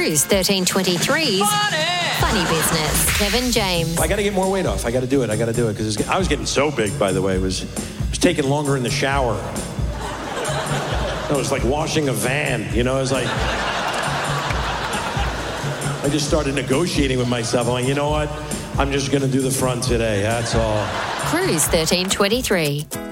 Cruise 1323's Funny Business. Kevin James. I got to get more weight off. I got to do it because I was getting so big. By the way, it was taking longer in the shower. It was like washing a van. You know, it was like I just started negotiating with myself. I'm like, you know what? I'm just going to do the front today. That's all. Cruise 1323.